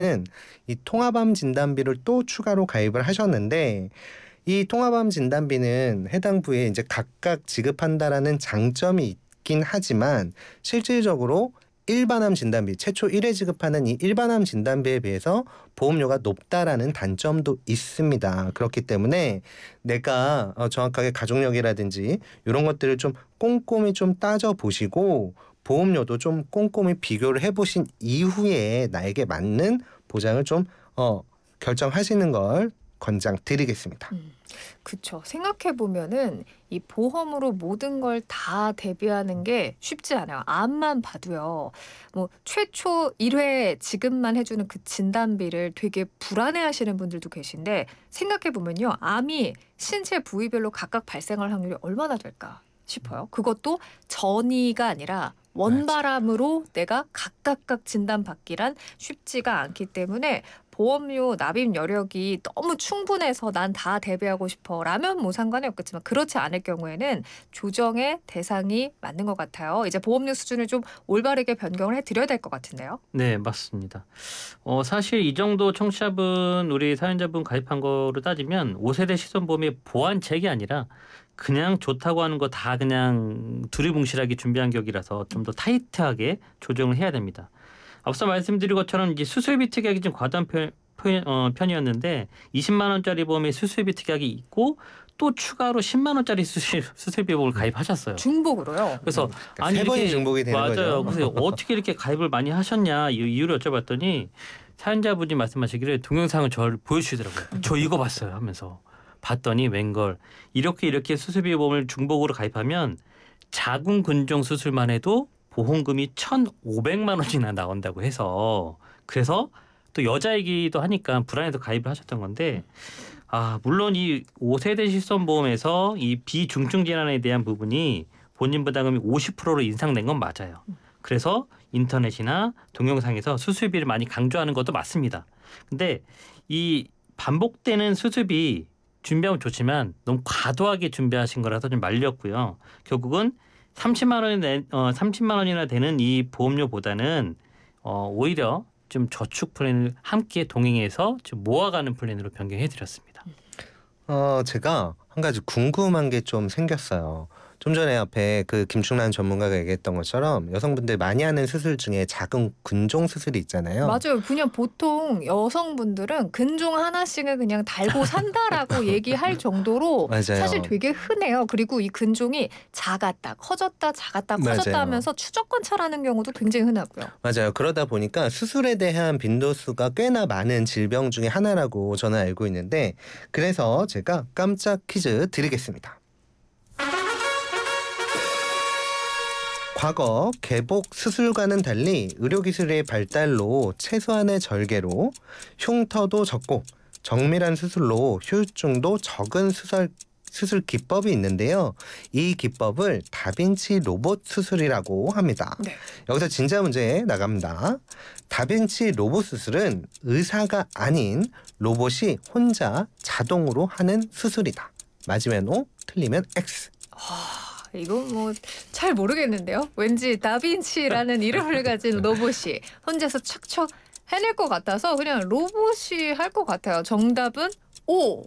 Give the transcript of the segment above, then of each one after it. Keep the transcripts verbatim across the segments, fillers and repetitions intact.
이 통합암 진단비를 또 추가로 가입을 하셨는데 이 통합암 진단비는 해당 부위에 이제 각각 지급한다라는 장점이 있긴 하지만 실질적으로 일반암 진단비, 최초 일 회 지급하는 이 일반암 진단비에 비해서 보험료가 높다라는 단점도 있습니다. 그렇기 때문에 내가 어, 정확하게 가족력이라든지 이런 것들을 좀 꼼꼼히 좀 따져보시고 보험료도 좀 꼼꼼히 비교를 해보신 이후에 나에게 맞는 보장을 좀 어, 결정하시는 걸 권장드리겠습니다. 음, 그쵸. 생각해 보면은 이 보험으로 모든 걸 다 대비하는 게 쉽지 않아요. 암만 봐도요. 뭐 최초 일 회 지급만 해주는 그 진단비를 되게 불안해하시는 분들도 계신데 생각해 보면요, 암이 신체 부위별로 각각 발생할 확률이 얼마나 될까 싶어요. 그것도 전이가 아니라 원바람으로 내가 각각각 진단받기란 쉽지가 않기 때문에 보험료 납입 여력이 너무 충분해서 난 다 대비하고 싶어 라면 뭐 상관이 없겠지만 그렇지 않을 경우에는 조정의 대상이 맞는 것 같아요. 이제 보험료 수준을 좀 올바르게 변경을 해드려야 될 것 같은데요. 네, 맞습니다. 어, 사실 이 정도 청취자분, 우리 사연자분 가입한 거로 따지면 오 세대 시선보험의 보완책이 아니라 그냥 좋다고 하는 거 다 그냥 두리뭉실하게 준비한 격이라서 좀 더 타이트하게 조정을 해야 됩니다. 앞서 말씀드린 것처럼 이제 수술비 특약이 좀 과도한 편, 편, 어, 편이었는데 이십만 원짜리 보험에 수술비 특약이 있고 또 추가로 십만 원짜리 수술, 수술비 보험을 가입하셨어요. 중복으로요. 그래서 그러니까 아니 세 번이 이렇게 중복이 되는 맞아요. 거죠. 그래서 어떻게 이렇게 가입을 많이 하셨냐 이 이유를 여쭤봤더니 사연자분이 말씀하시기를 동영상을 저를 보여주시더라고요. 저 이거 봤어요 하면서 봤더니 웬걸 이렇게 이렇게 수술비 보험을 중복으로 가입하면 자궁 근종 수술만 해도 보험금이 천오백만 원이나 나온다고 해서 그래서 또 여자이기도 하니까 불안해서 가입을 하셨던 건데 아 물론 이 오 세대 실손보험에서 이 비중증 질환에 대한 부분이 본인 부담금이 오십 퍼센트로 인상된 건 맞아요. 그래서 인터넷이나 동영상에서 수술비를 많이 강조하는 것도 맞습니다. 근데 이 반복되는 수술비 준비하면 좋지만 너무 과도하게 준비하신 거라서 좀 말렸고요. 결국은 삼십만 원이 내, 어, 삼십만 원이나 되는 이 보험료보다는 어, 오히려 좀 저축 플랜을 함께 동행해서 좀 모아가는 플랜으로 변경해 드렸습니다. 어, 제가 한 가지 궁금한 게 좀 생겼어요. 좀 전에 앞에 그 김충란 전문가가 얘기했던 것처럼 여성분들 많이 하는 수술 중에 자궁 근종 수술이 있잖아요. 맞아요. 그냥 보통 여성분들은 근종 하나씩을 그냥 달고 산다라고 얘기할 정도로 사실 맞아요. 되게 흔해요. 그리고 이 근종이 작았다, 커졌다, 작았다, 커졌다 맞아요. 하면서 추적관찰하는 경우도 굉장히 흔하고요. 맞아요. 그러다 보니까 수술에 대한 빈도수가 꽤나 많은 질병 중에 하나라고 저는 알고 있는데 그래서 제가 깜짝 퀴즈 드리겠습니다. 과거 개복 수술과는 달리 의료기술의 발달로 최소한의 절개로 흉터도 적고 정밀한 수술로 후유증도 적은 수술, 수술 기법이 있는데요. 이 기법을 다빈치 로봇 수술이라고 합니다. 네. 여기서 진짜 문제 나갑니다. 다빈치 로봇 수술은 의사가 아닌 로봇이 혼자 자동으로 하는 수술이다. 맞으면 O, 틀리면 X. 아, 이건 뭐 잘 모르겠는데요. 왠지 다빈치라는 이름을 가진 로봇이 혼자서 척척 해낼 것 같아서 그냥 로봇이 할 것 같아요. 정답은 O.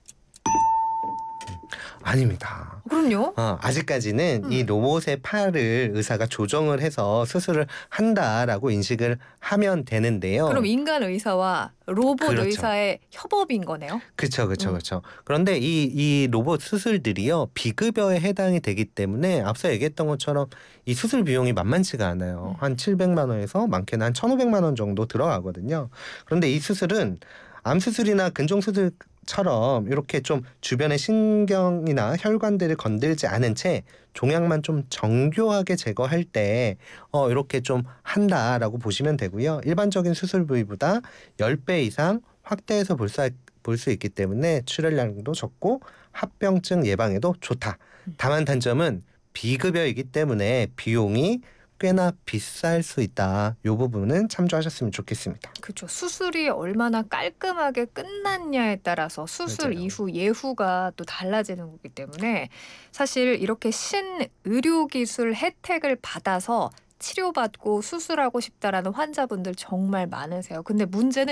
아닙니다. 그럼요. 어, 아직까지는 음. 이 로봇의 팔을 의사가 조정을 해서 수술을 한다라고 인식을 하면 되는데요. 그럼 인간 의사와 로봇 그렇죠. 의사의 협업인 거네요. 그렇죠, 그렇죠, 음. 그렇죠. 그런데 이, 이 로봇 수술들이요 비급여에 해당이 되기 때문에 앞서 얘기했던 것처럼 이 수술 비용이 만만치가 않아요. 음. 한 칠백만 원에서 많게는 한 천오백만 원 정도 들어가거든요. 그런데 이 수술은 암 수술이나 근종 수술처럼 이렇게 좀 주변의 신경이나 혈관들을 건들지 않은 채 종양만 좀 정교하게 제거할 때 어, 이렇게 좀 한다라고 보시면 되고요. 일반적인 수술 부위보다 십 배 이상 확대해서 볼 수 볼 수 있기 때문에 출혈량도 적고 합병증 예방에도 좋다. 다만 단점은 비급여이기 때문에 비용이 꽤나 비쌀 수 있다. 이 부분은 참조하셨으면 좋겠습니다. 그렇죠. 수술이 얼마나 깔끔하게 끝났냐에 따라서 수술 맞아요. 이후 예후가 또 달라지는 거기 때문에 사실 이렇게 신의료기술 혜택을 받아서 치료받고 수술하고 싶다라는 환자분들 정말 많으세요. 근데 문제는